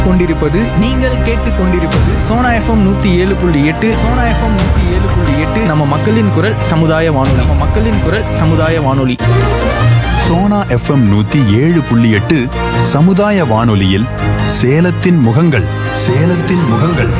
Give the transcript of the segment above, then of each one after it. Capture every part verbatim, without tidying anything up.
கொண்டிருப்பது நீங்கள் கேட்டுக் கொண்டிருப்பது சோனா எஃப்எம் நூத்தி ஏழு புள்ளி எட்டு. சோனா எஃப்எம் நூத்தி ஏழு புள்ளி எட்டு நம்ம மக்களின் குரல் சமுதாய வானொலி. நம்ம மக்களின் குரல் சமுதாய வானொலி. சோனா எஃப்எம் நூத்தி ஏழு புள்ளி எட்டு சமுதாய வானொலியில் சேலத்தின் முகங்கள் சேலத்தின் முகங்கள்.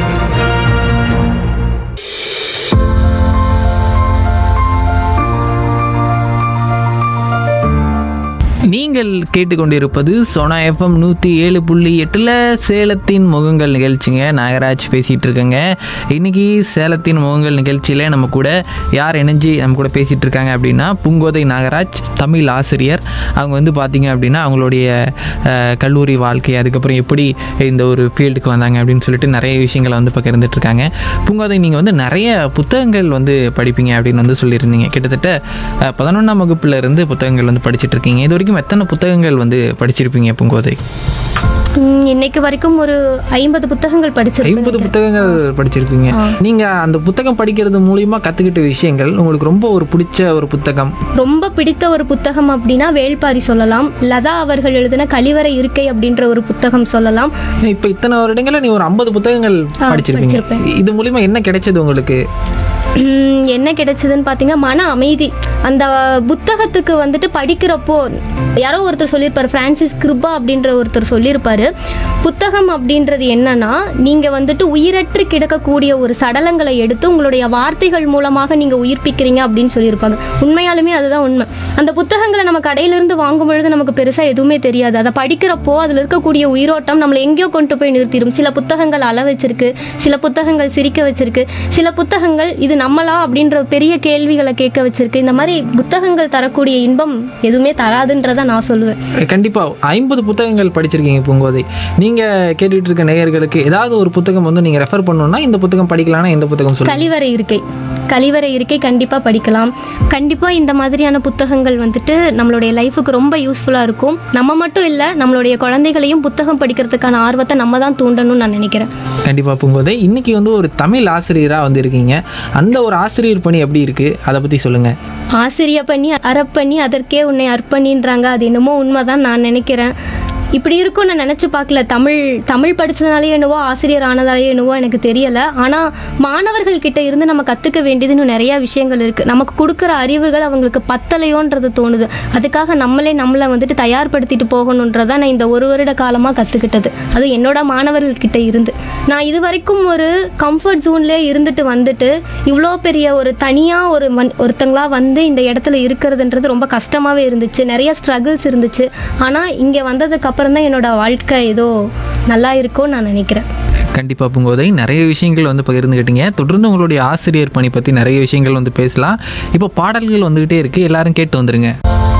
நீங்கள் கேட்டுக்கொண்டிருப்பது சோனா எஃப்எம் நூற்றி ஏழு புள்ளி எட்டில் சேலத்தின் முகங்கள் நிகழ்ச்சிங்க. நாகராஜ் பேசிகிட்டு இருக்கேங்க. இன்றைக்கி சேலத்தின் முகங்கள் நிகழ்ச்சியில் நம்ம கூட யார் இணைஞ்சு நம்ம கூட பேசிகிட்டு இருக்காங்க அப்படின்னா பூங்கோதை நாகராஜ், தமிழ் ஆசிரியர். அவங்க வந்து பார்த்திங்க அப்படின்னா அவங்களுடைய கல்லூரி வாழ்க்கை, அதுக்கப்புறம் எப்படி இந்த ஒரு ஃபீல்டுக்கு வந்தாங்க அப்படின்னு சொல்லிட்டு நிறைய விஷயங்களை வந்து பகிர்ந்துட்டுருக்காங்க. பூங்கோதை, நீங்கள் வந்து நிறைய புத்தகங்கள் வந்து படிப்பீங்க அப்படின்னு வந்து சொல்லியிருந்தீங்க. கிட்டத்தட்ட பதினொன்றாம் வகுப்புல இருந்து புத்தகங்கள் வந்து படிச்சுட்டு இருக்கீங்க. இது வரைக்கும் எத்தனை புத்தகங்கள் வந்து படிச்சிருப்பீங்க பூங்கோதை? இன்னைக்கு வரைக்கும் ஒரு ஐம்பது புத்தகங்கள் படிச்சிருக்கேன். ஐம்பது புத்தகங்கள் படிச்சிருக்கீங்க. நீங்க அந்த புத்தகம் படிக்கிறது மூலியமா கத்துக்கிட்ட விஷயங்கள், உங்களுக்கு ரொம்ப ஒரு பிடிச்ச ஒரு புத்தகம்? ரொம்ப பிடித்த ஒரு புத்தகம் அப்படின்னா வேள்பாரி சொல்லலாம். லதா அவர்கள் எழுதின கழிவறை இருக்கை அப்படின்ற ஒரு புத்தகம் சொல்லலாம். இப்ப இத்தனை வருடங்கள நீ ஒரு ஐம்பது புத்தகங்கள் படிச்சிருப்பீங்க. இது மூலியமா என்ன கிடைச்சது உங்களுக்கு? என்ன கிடைச்சதுன்னு பார்த்தீங்கன்னா மன அமைதி. அந்த புத்தகத்துக்கு வந்துட்டு படிக்கிறப்போ யாரோ ஒருத்தர் சொல்லியிருப்பார், பிரான்சிஸ் கிருபா அப்படின்ற ஒருத்தர் சொல்லியிருப்பாரு, புத்தகம் அப்படின்றது என்னன்னா நீங்கள் வந்துட்டு உயிரற்று கிடக்கக்கூடிய ஒரு சடலங்களை எடுத்து உங்களுடைய வார்த்தைகள் மூலமாக நீங்கள் உயிர்ப்பிக்கிறீங்க அப்படின்னு சொல்லியிருப்பாங்க. உண்மையாலுமே அதுதான் உண்மை. அந்த புத்தகங்களை நம்ம கடையிலிருந்து வாங்கும் பொழுது நமக்கு பெருசாக எதுவுமே தெரியாது. அதை படிக்கிறப்போ அதில் இருக்கக்கூடிய உயிரோட்டம் நம்மளை எங்கேயோ கொண்டு போய் நிறுத்திடும். சில புத்தகங்கள் அழ வச்சிருக்கு, சில புத்தகங்கள் சிரிக்க வச்சிருக்கு, சில புத்தகங்கள் இது நம்மளா அப்படின்ற பெரிய கேள்விகளை கேட்க வச்சிருக்கு. இந்த மாதிரி புத்தகங்கள் தரக்கூடிய இன்பம் எதுவுமே தராதுன்றதை நான் சொல்லுவேன். கண்டிப்பா ஐம்பது புத்தகங்கள் படிச்சிருக்கீங்க பூங்கோதை. நீங்க கேட்டுட்டு இருக்க நேயர்களுக்கு ஏதாவது ஒரு புத்தகம் வந்து நீங்க ரெஃபர் பண்ணணும்னா இந்த புத்தகம் படிக்கலாம்னா எந்த புத்தகம் சொல்லுங்க? கழிவறை இருக்கை. கழிவறை இருக்கை கண்டிப்பா படிக்கலாம். கண்டிப்பா இந்த மாதிரியான புத்தகங்கள் வந்துட்டு நம்மளுடைய லைஃபுக்கு ரொம்ப யூஸ்ஃபுல்லா இருக்கும். நம்ம மட்டும் இல்ல, நம்மளுடைய குழந்தைகளையும் புத்தகம் படிக்கிறதுக்கான ஆர்வத்தை நம்ம தான் தூண்டணும்னு நான் நினைக்கிறேன். கண்டிப்பா பூங்கோதை, இன்னைக்கு வந்து ஒரு தமிழ் ஆசிரியரா வந்து இருக்கீங்க. அந்த ஒரு ஆசிரியர் பணி எப்படி இருக்கு, அதை பத்தி சொல்லுங்க. ஆசிரியர் பண்ணி அறப்பண்ணி அதற்கே உன்னை அர்ப்பணின்றாங்க. அது என்னமோ உண்மைதான் நான் நினைக்கிறேன். இப்படி இருக்கும் நான் நினச்சி பார்க்கல. தமிழ் தமிழ் படித்ததுனாலே என்னவோ, ஆசிரியர் ஆனதாலே என்னவோ எனக்கு தெரியலை. ஆனால் மாணவர்கள் கிட்ட இருந்து நம்ம கற்றுக்க வேண்டியது இன்னும் நிறையா விஷயங்கள் இருக்குது. நமக்கு கொடுக்குற அறிவுகள் அவங்களுக்கு பத்தலையோன்றது தோணுது. அதுக்காக நம்மளே நம்மளை வந்துட்டு தயார்படுத்திட்டு போகணுன்றதான் நான் இந்த ஒரு வருட காலமாக கற்றுக்கிட்டது. அது என்னோட மாணவர்கள்கிட்ட இருந்து. நான் இது வரைக்கும் ஒரு கம்ஃபர்ட் ஜோன்லேயே இருந்துட்டு வந்துட்டு இவ்வளோ பெரிய ஒரு தனியாக ஒரு மண் ஒருத்தங்களா வந்து இந்த இடத்துல இருக்கிறதுன்றது ரொம்ப கஷ்டமாகவே இருந்துச்சு. நிறைய ஸ்ட்ரகிள்ஸ் இருந்துச்சு. ஆனால் இங்கே வந்ததுக்கப்புறம் அப்புறம் தான் என்னோட வாழ்க்கை ஏதோ நல்லா இருக்கும்னு நான் நினைக்கிறேன். கண்டிப்பாக பூங்கோதை, நிறைய விஷயங்கள் வந்து பகிர்ந்துக்கிட்டீங்க. தொடர்ந்து உங்களுடைய ஆசிரியர் பணி பற்றி நிறைய விஷயங்கள் வந்து பேசலாம். இப்போ பாடல்கள் வந்துக்கிட்டே இருக்குது, எல்லாரும் கேட்டு வந்துருங்க.